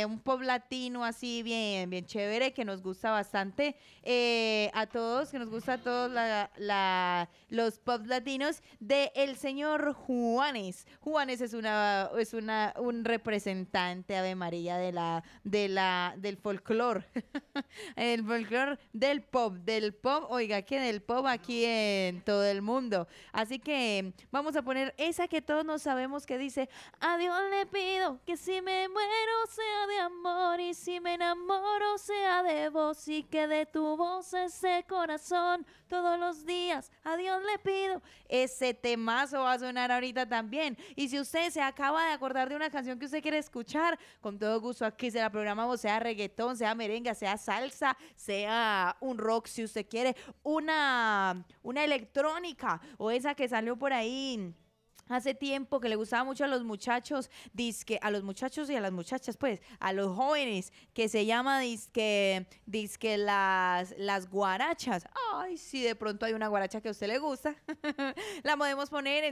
un pop latino así bien, bien chévere que nos gusta bastante a todos, que nos gusta a todos los pop latinos de el señor Juanes. Juanes es un representante, Ave María, del folclore, el folclore del pop, oiga, que del pop aquí en todo el mundo. Así que vamos a poner esa que todos nos sabemos que dice: a Dios le pido que si me muero sea de amor y si me enamoro sea de vos y que de tu voz ese corazón todos los días a Dios le pido. Ese temazo va a sonar ahorita también. Y si usted se acaba de acordar de una canción que usted quiere escuchar, con todo gusto aquí se la programamos, sea reggaetón, sea merengue, sea salsa, sea un rock, si usted quiere, una electrónica o esa que salió por ahí hace tiempo que le gustaba mucho a los muchachos, a los muchachos y a las muchachas, pues, a los jóvenes, que se llama disque las guarachas. Ay, si de pronto hay una guaracha que a usted le gusta, la podemos poner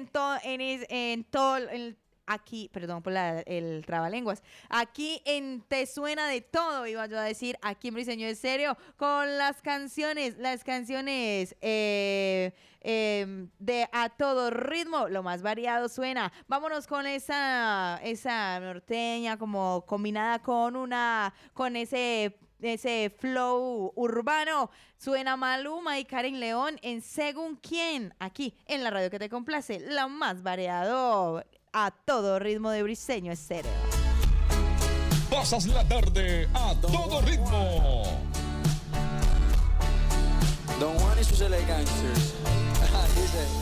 aquí, perdón por el trabalenguas, aquí en Te Suena de Todo, iba yo a decir, aquí en Briseño de Serio, con las canciones de A Todo Ritmo, lo más variado suena. Vámonos con esa norteña como combinada con ese flow urbano. Suena Maluma y Karen León en Según Quién, aquí en la radio que te complace, lo más variado. A Todo Ritmo de Briseño Estéreo. Pasas la tarde a todo ritmo. Don Juan y sus elegancers. Dice.